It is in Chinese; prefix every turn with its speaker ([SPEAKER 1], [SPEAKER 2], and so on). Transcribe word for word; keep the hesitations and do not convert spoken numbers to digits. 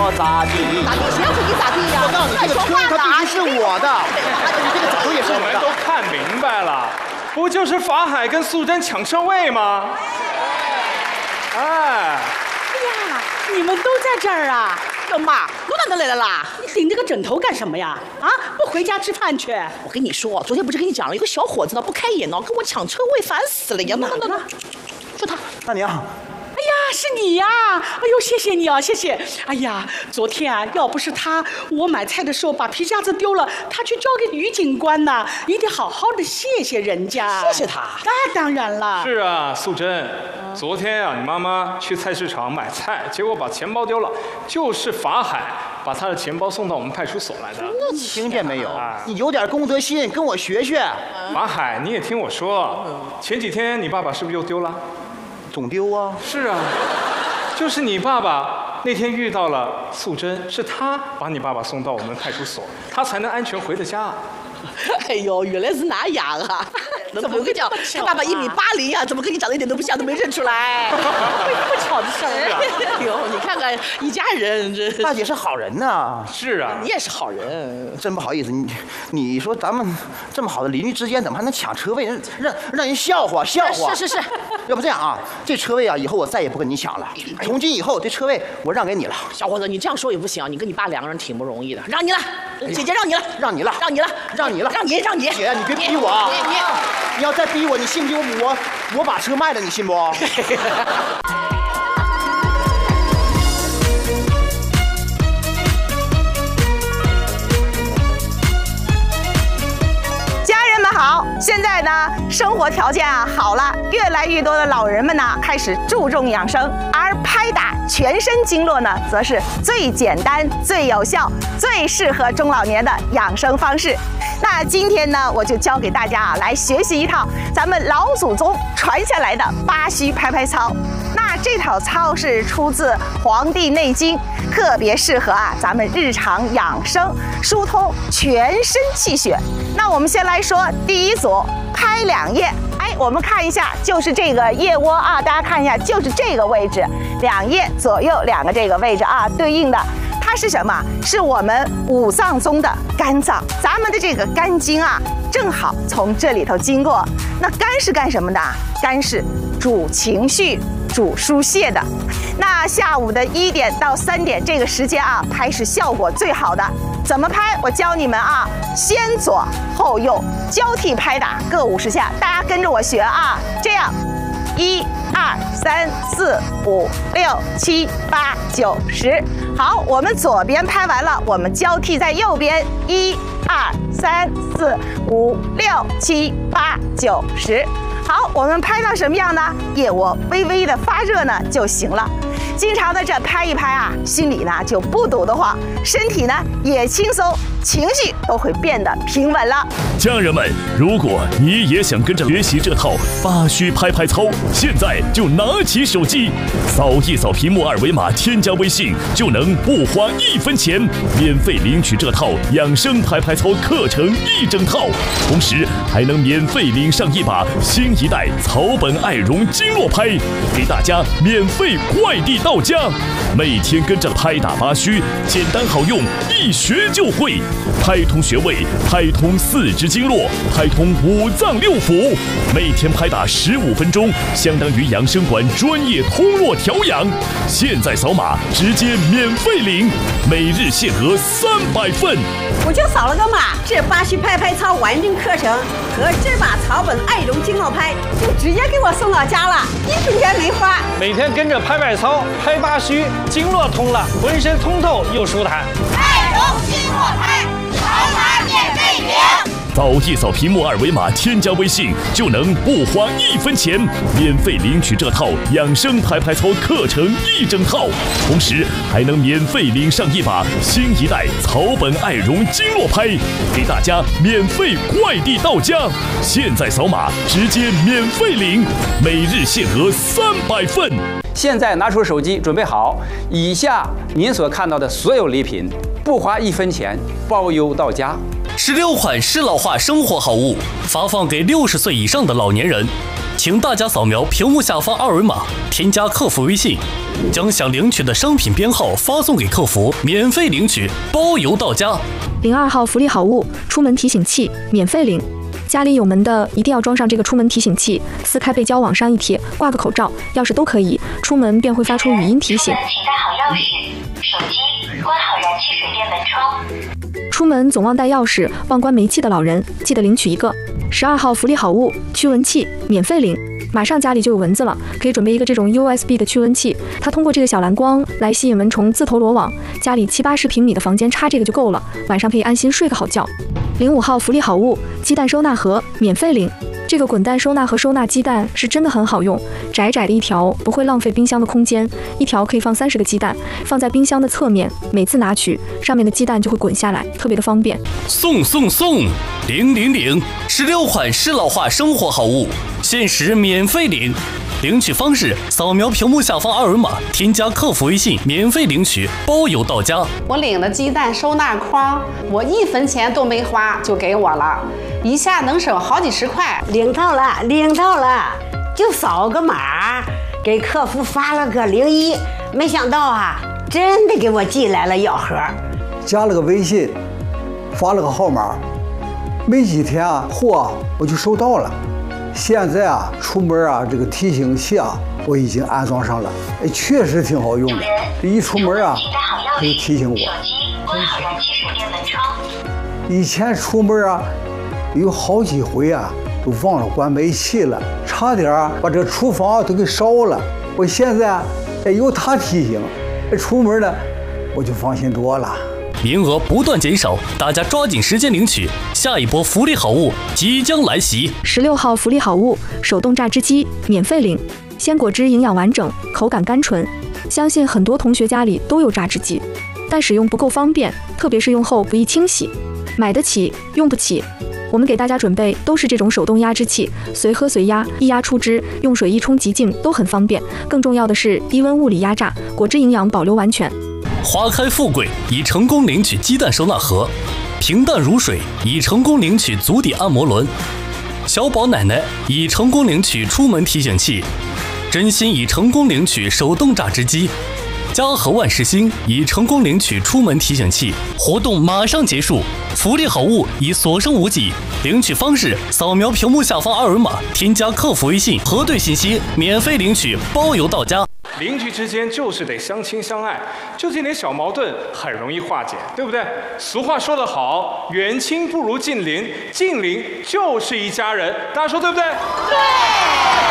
[SPEAKER 1] 我咋地？
[SPEAKER 2] 咋地？谁要是你咋地呀？
[SPEAKER 1] 我告诉你，这个车它必须是我的，这个角度也是
[SPEAKER 3] 我们都看明白了，不就是法海跟素贞抢车位吗？哎，
[SPEAKER 4] 哎呀，你们都在这儿啊！
[SPEAKER 2] 老妈，我哪能来了啦？
[SPEAKER 4] 你顶着个枕头干什么呀？啊，不回家吃饭去？
[SPEAKER 2] 我跟你说，昨天不是跟你讲了，有个小伙子呢不开眼呢，跟我抢车位，烦死了呀！那那那，说他
[SPEAKER 1] 大娘。
[SPEAKER 4] 哎呀，是你呀！哎呦，谢谢你啊，谢谢。哎呀，昨天啊，要不是他，我买菜的时候把皮夹子丢了，他去交给于警官呢，你得好好的谢谢人家。
[SPEAKER 2] 谢谢他。
[SPEAKER 4] 那当然了。
[SPEAKER 3] 是啊，素贞，昨天啊，你妈妈去菜市场买菜，结果把钱包丢了，就是法海把他的钱包送到我们派出所来的。
[SPEAKER 1] 听见没有？你有点公德心，跟我学学。
[SPEAKER 3] 法海，你也听我说，前几天你爸爸是不是又丢了？
[SPEAKER 1] 总丢啊！
[SPEAKER 3] 是啊，就是你爸爸那天遇到了素贞，是他把你爸爸送到我们派出所，他才能安全回的家。
[SPEAKER 2] 哎呦，原来是那样啊！怎么我跟你讲，他爸爸一米八零呀，怎么跟你长得一点都不像，都没认出来。
[SPEAKER 4] 不巧的事儿。
[SPEAKER 2] 哎呦，你看看一家人，这
[SPEAKER 1] 大姐是好人呐。
[SPEAKER 3] 是啊，
[SPEAKER 2] 你也是好人。
[SPEAKER 1] 真不好意思，你你说咱们这么好的邻居之间，怎么还能抢车位？让让让人笑话笑话。
[SPEAKER 2] 是是是。
[SPEAKER 1] 要不这样啊，这车位啊，以后我再也不跟你抢了。从今以后，这车位我让给你了。
[SPEAKER 2] 小伙子，你这样说也不行，你跟你爸两个人挺不容易的，让你了，姐姐让你了，
[SPEAKER 1] 让你了，
[SPEAKER 2] 让你了，
[SPEAKER 1] 让你了，
[SPEAKER 2] 让你让你。
[SPEAKER 1] 姐，你别逼我啊！
[SPEAKER 2] 你你
[SPEAKER 1] 你要再逼我，你信不信我我把车卖了？你信不？
[SPEAKER 5] 好，现在呢，生活条件啊好了，越来越多的老人们呢开始注重养生，而拍打全身经络呢，则是最简单、最有效、最适合中老年的养生方式。那今天呢，我就教给大家啊，来学习一套咱们老祖宗传下来的八虚拍拍操。那这套操是出自《黄帝内经》，特别适合啊咱们日常养生，疏通全身气血。那我们先来说第一组，拍两腋。哎，我们看一下，就是这个腋窝啊，大家看一下，就是这个位置，两腋左右两个这个位置啊，对应的。它是什么？是我们五脏中的肝脏，咱们的这个肝经啊，正好从这里头经过。那肝是干什么的？肝是主情绪、主疏泄的。那下午的一点到三点这个时间啊，拍是效果最好的。怎么拍？我教你们啊，先左后右交替拍打，各五十下，大家跟着我学啊，这样。一二三四五六七八九十，好，我们左边拍完了，我们交替在右边，一二三四五六七八九十。好，我们拍到什么样呢？腋窝微微的发热呢就行了。经常的这拍一拍啊，心里呢就不堵得慌，身体呢也轻松，情绪都会变得平稳了。
[SPEAKER 6] 家人们，如果你也想跟着学习这套八虚拍拍操，现在就拿起手机，扫一扫屏幕二维码，添加微信，就能不花一分钱，免费领取这套养生拍拍操课程一整套，同时还能免费领上一把新一代草本爱绒经络拍，给大家免费快递到家。每天跟着拍打八虚，简单好用，一学就会。拍通穴位，拍通四肢经络，拍通五脏六腑。每天拍打十五分钟，相当于养生馆专业通络调养。现在扫码直接免费领，每日限额三百份。
[SPEAKER 7] 我就扫了个码，这八虚拍拍操完整课程和这把草本爱绒经络拍就直接给我送到家了，一分钱没花。
[SPEAKER 8] 每天跟着拍拍操，拍八虚，经络通了，浑身通透又舒坦。
[SPEAKER 9] 爱绒经络拍，扫码免费领。
[SPEAKER 6] 扫一扫屏幕二维码，添加微信，就能不花一分钱，免费领取这套养生拍拍操课程一整套，同时还能免费领上一把新一代草本爱绒经络拍，给大家免费快递到家。现在扫码直接免费领，每日限额三百份。
[SPEAKER 10] 现在拿出手机，准备好，以下您所看到的所有礼品，不花一分钱，包邮到家。
[SPEAKER 11] 十六款适老化生活好物发放给六十岁以上的老年人，
[SPEAKER 6] 请大家扫描屏幕下方二维码，添加客服微信，将想领取的商品编号发送给客服，免费领取，包邮到家。
[SPEAKER 11] 零二号福利好物，出门提醒器，免费领。家里有门的一定要装上这个出门提醒器，撕开背胶往上一贴，挂个口罩、钥匙都可以，出门便会发出语音提醒。
[SPEAKER 12] 请带好钥匙、手机，关好燃气水电门窗。
[SPEAKER 11] 出门总忘带钥匙、忘关煤气的老人，记得领取一个。十二号福利好物，驱蚊器，免费领。马上家里就有蚊子了，可以准备一个这种 U S B 的驱蚊器，它通过这个小蓝光来吸引蚊虫自投罗网。家里七八十平米的房间插这个就够了，晚上可以安心睡个好觉。零五号福利好物，鸡蛋收纳盒，免费领。这个滚蛋收纳盒收纳鸡蛋是真的很好用，窄窄的一条，不会浪费冰箱的空间，一条可以放三十个鸡蛋，放在冰箱的侧面，每次拿取，上面的鸡蛋就会滚下来，特别的方便。
[SPEAKER 6] 送送送，领领领！十六款适老化生活好物，限时免费领。领取方式：扫描屏幕下方二维码，添加客服微信，免费领取，包邮到家。
[SPEAKER 13] 我领的鸡蛋收纳筐，我一分钱都没花就给我了，一下能省好几十块。
[SPEAKER 14] 领到了，领到了，就扫个码，给客服发了个零一，没想到啊，真的给我寄来了药盒，
[SPEAKER 15] 加了个微信，发了个号码，没几天啊，货我就收到了。现在啊，出门啊，这个提醒器啊，我已经安装上了，哎，确实挺好用的。一出门啊，它就提醒我。手机关好燃气水电门窗。以前出门啊，有好几回啊，都忘了关煤气了，差点啊把这厨房都给烧了。我现在啊，哎，有它提醒，哎，出门呢，我就放心多了。
[SPEAKER 6] 名额不断减少，大家抓紧时间领取，下一波福利好物即将来袭。
[SPEAKER 11] 十六号福利好物，手动榨汁机，免费领。鲜果汁营养完整，口感甘醇，相信很多同学家里都有榨汁机，但使用不够方便，特别是用后不易清洗，买得起用不起。我们给大家准备都是这种手动压汁器，随喝随压，一压出汁，用水一冲即净，都很方便。更重要的是低温物理压榨，果汁营养保留完全。
[SPEAKER 6] 花开富贵已成功领取鸡蛋收纳盒，平淡如水已成功领取足底按摩轮，小宝奶奶已成功领取出门提醒器，真心已成功领取手动榨汁机，家和万事兴已成功领取出门提醒器。活动马上结束，福利好物已所剩无几。领取方式：扫描屏幕下方二维码，添加客服微信，核对信息，免费领取，包邮到家。
[SPEAKER 3] 邻居之间就是得相亲相爱，就这点小矛盾很容易化解，对不对？俗话说得好，远亲不如近邻，近邻就是一家人，大家说对不对？
[SPEAKER 9] 对。